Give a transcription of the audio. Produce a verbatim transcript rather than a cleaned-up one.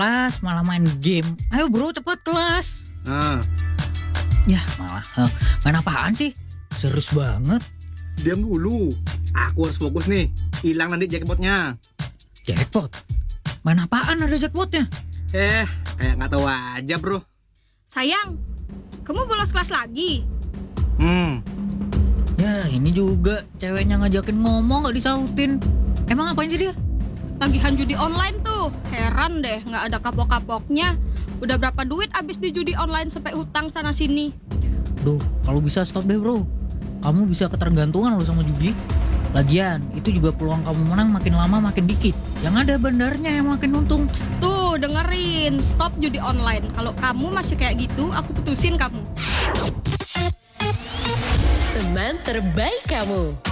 kelas malah main game. Ayo bro cepet kelas. Nah, Ya malah eh, main apaan sih? Serius banget. diam dulu. Aku harus fokus nih. Hilang nanti jackpotnya. Jackpot? Main apaan ada jackpotnya? Eh, kayak nggak tahu aja bro. Sayang, kamu bolos kelas lagi? Hmm, Ya ini juga ceweknya ngajakin ngomong gak disautin. Emang ngapain sih dia? Tagihan judi online tuh. Heran deh, nggak ada kapok-kapoknya. Udah berapa duit abis di judi online sampai hutang sana sini. Duh, kalau bisa stop deh bro. Kamu bisa ketergantungan loh sama judi. Lagian, itu juga peluang kamu menang makin lama makin dikit. Yang ada bandarnya yang makin untung. Tuh, dengerin. Stop judi online. Kalau kamu masih kayak gitu, aku putusin kamu. Teman terbaik kamu.